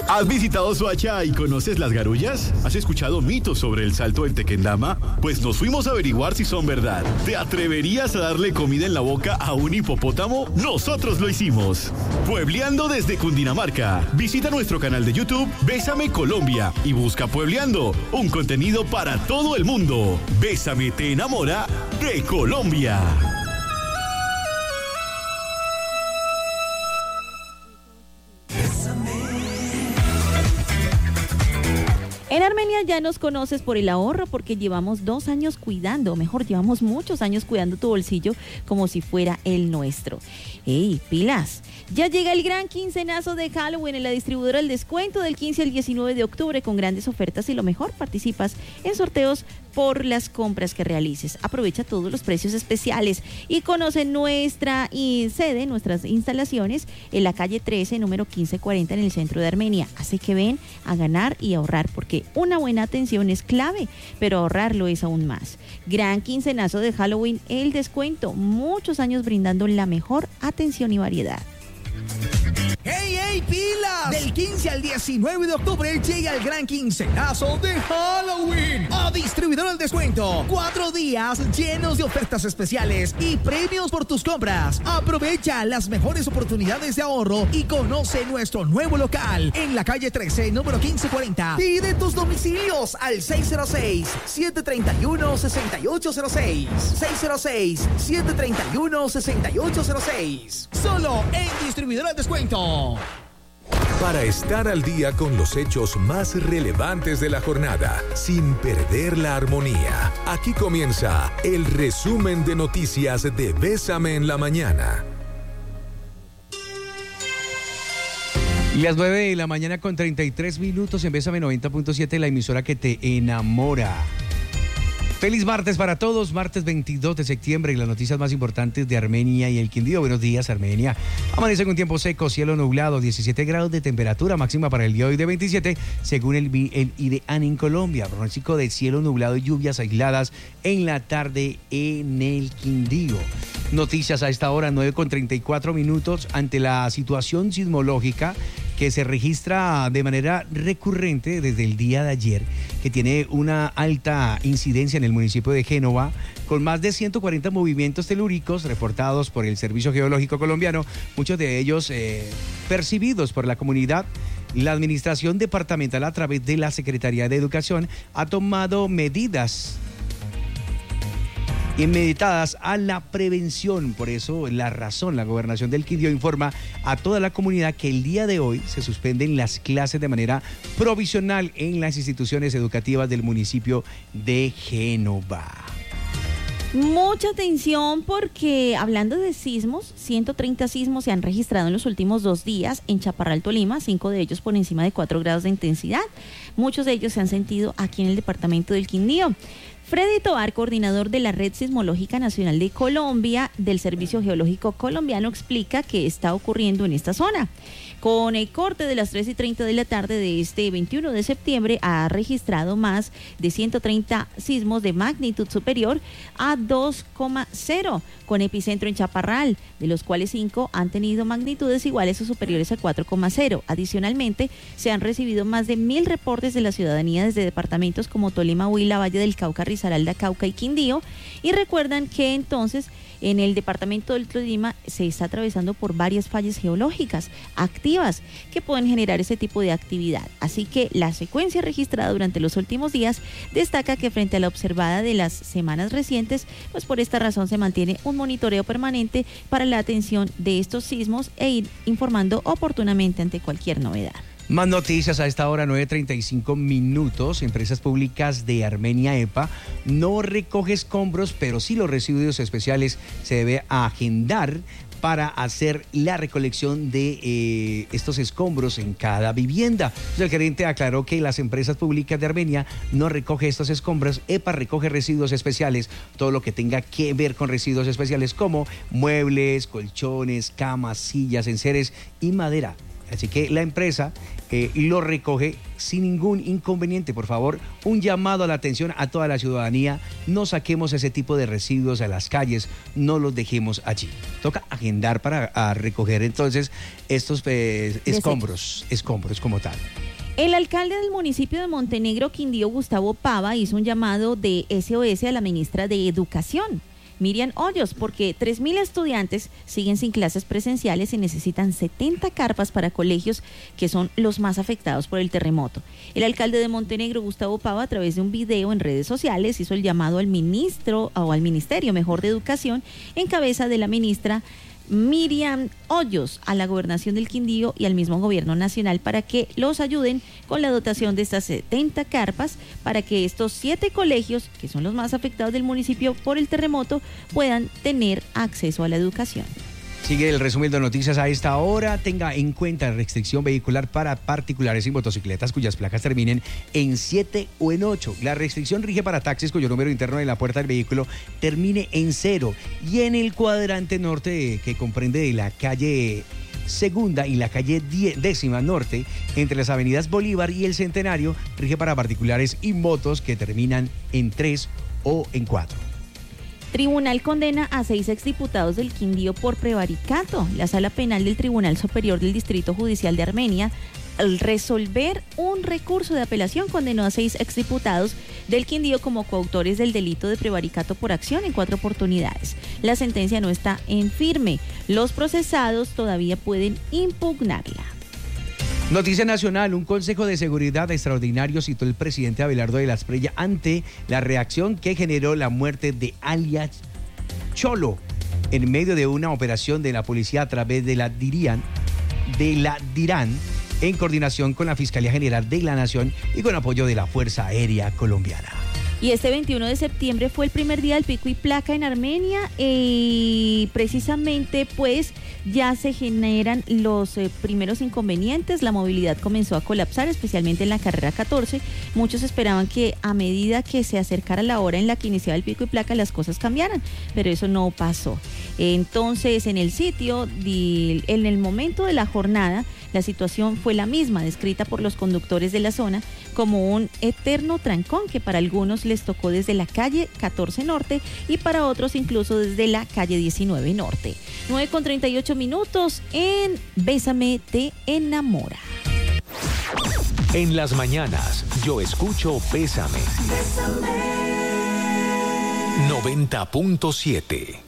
¿Has visitado Soacha y conoces las garullas? ¿Has escuchado mitos sobre el salto del Tequendama? Pues nos fuimos a averiguar si son verdad. ¿Te atreverías a darle comida en la boca a un hipopótamo? Nosotros lo hicimos. Puebleando desde Cundinamarca. Visita nuestro canal de YouTube Bésame Colombia y busca Puebleando, un contenido para todo el mundo. Bésame te enamora de Colombia. En Armenia ya nos conoces por el ahorro porque llevamos llevamos muchos años cuidando tu bolsillo como si fuera el nuestro. ¡Ey, pilas! Ya llega el gran quincenazo de Halloween en la distribuidora El Descuento del 15 al 19 de octubre con grandes ofertas y lo mejor, participas en sorteos por las compras que realices. Aprovecha todos los precios especiales y conoce nuestra sede, nuestras instalaciones en la calle 13, número 1540 en el centro de Armenia. Así que ven a ganar y ahorrar porque una buena atención es clave, pero ahorrarlo es aún más. Gran quincenazo de Halloween, El Descuento. Muchos años brindando la mejor atención y variedad. ¡Hey, hey, pilas! Del 15 al 19 de octubre llega el gran quincenazo de Halloween a Distribuidor El Descuento. 4 días llenos de ofertas especiales y premios por tus compras. Aprovecha las mejores oportunidades de ahorro y conoce nuestro nuevo local en la calle 13, número 1540. Pide tus domicilios al 606-731-6806. 606-731-6806. Solo en Distribuidor El Descuento. Para estar al día con los hechos más relevantes de la jornada, sin perder la armonía, aquí comienza el resumen de noticias de Bésame en la Mañana. Las 9 de la mañana con 33 minutos en Bésame 90.7, la emisora que te enamora. Feliz martes para todos, martes 22 de septiembre y las noticias más importantes de Armenia y el Quindío. Buenos días, Armenia. Amanece con tiempo seco, cielo nublado, 17 grados de temperatura máxima para el día de hoy de 27, según el IDEAN en Colombia. Pronóstico de cielo nublado y lluvias aisladas en la tarde en el Quindío. Noticias a esta hora, 9 con 34 minutos, ante la situación sismológica que se registra de manera recurrente desde el día de ayer, que tiene una alta incidencia en el municipio de Génova, con más de 140 movimientos telúricos reportados por el Servicio Geológico Colombiano, muchos de ellos percibidos por la comunidad. La administración departamental, a través de la Secretaría de Educación, ha tomado medidas meditadas a la prevención. Por eso, la Gobernación del Quindío informa a toda la comunidad que el día de hoy se suspenden las clases de manera provisional en las instituciones educativas del municipio de Génova. Mucha atención porque hablando de sismos, 130 sismos se han registrado en los últimos 2 días en Chaparral, Tolima, 5 de ellos por encima de 4 grados de intensidad. Muchos de ellos se han sentido aquí en el departamento del Quindío. Freddy Tovar, coordinador de la Red Sismológica Nacional de Colombia del Servicio Geológico Colombiano, explica qué está ocurriendo en esta zona. Con el corte de las 3:30 de la tarde de este 21 de septiembre, ha registrado más de 130 sismos de magnitud superior a 2,0, con epicentro en Chaparral, de los cuales 5 han tenido magnitudes iguales o superiores a 4,0. Adicionalmente, se han recibido más de 1,000 reportes de la ciudadanía desde departamentos como Tolima, Huila, Valle del Cauca, Risaralda, Cauca y Quindío. Y recuerdan que entonces en el departamento del Tolima se está atravesando por varias fallas geológicas activas que pueden generar ese tipo de actividad. Así que la secuencia registrada durante los últimos días destaca que frente a la observada de las semanas recientes, pues por esta razón se mantiene un monitoreo permanente para la atención de estos sismos e ir informando oportunamente ante cualquier novedad. Más noticias a esta hora, 9:35 minutos. Empresas Públicas de Armenia, EPA, no recoge escombros, pero sí los residuos especiales se debe agendar para hacer la recolección de estos escombros en cada vivienda. El gerente aclaró que las empresas públicas de Armenia no recoge estos escombros, EPA recoge residuos especiales, todo lo que tenga que ver con residuos especiales como muebles, colchones, camas, sillas, enseres y madera. Así que la empresa lo recoge sin ningún inconveniente. Por favor, un llamado a la atención a toda la ciudadanía. No saquemos ese tipo de residuos a las calles, no los dejemos allí. Toca agendar para recoger entonces estos escombros como tal. El alcalde del municipio de Montenegro, Quindío, Gustavo Pava, hizo un llamado de SOS a la ministra de Educación, Miriam Hoyos, porque 3.000 estudiantes siguen sin clases presenciales y necesitan 70 carpas para colegios que son los más afectados por el terremoto. El alcalde de Montenegro, Gustavo Pava, a través de un video en redes sociales, hizo el llamado al ministerio de Educación, en cabeza de la ministra Miriam Hoyos, a la gobernación del Quindío y al mismo gobierno nacional para que los ayuden con la dotación de estas 70 carpas para que estos 7 colegios, que son los más afectados del municipio por el terremoto, puedan tener acceso a la educación. Sigue el resumen de noticias a esta hora. Tenga en cuenta la restricción vehicular para particulares y motocicletas cuyas placas terminen en 7 o en 8. La restricción rige para taxis cuyo número interno de la puerta del vehículo termine en 0 y en el cuadrante norte que comprende de la calle Segunda y la calle 10ª Norte, entre las avenidas Bolívar y el Centenario, rige para particulares y motos que terminan en 3 o en 4. Tribunal condena a 6 exdiputados del Quindío por prevaricato. La Sala Penal del Tribunal Superior del Distrito Judicial de Armenia, al resolver un recurso de apelación, condenó a 6 exdiputados del Quindío como coautores del delito de prevaricato por acción en 4 oportunidades. La sentencia no está en firme. Los procesados todavía pueden impugnarla. Noticia nacional, un consejo de seguridad extraordinario citó el presidente Abelardo de la Espriella ante la reacción que generó la muerte de alias Cholo en medio de una operación de la policía a través de la DIRAN, en coordinación con la Fiscalía General de la Nación y con apoyo de la Fuerza Aérea Colombiana. Y este 21 de septiembre fue el primer día del pico y placa en Armenia y precisamente pues ya se generan los primeros inconvenientes. La movilidad comenzó a colapsar, especialmente en la carrera 14. Muchos esperaban que a medida que se acercara la hora en la que iniciaba el pico y placa las cosas cambiaran, pero eso no pasó. Entonces en el sitio, en el momento de la jornada, la situación fue la misma, descrita por los conductores de la zona como un eterno trancón que para algunos les tocó desde la calle 14 Norte y para otros incluso desde la calle 19 Norte. 9:38 en Bésame te enamora. En las mañanas yo escucho Bésame. 90.7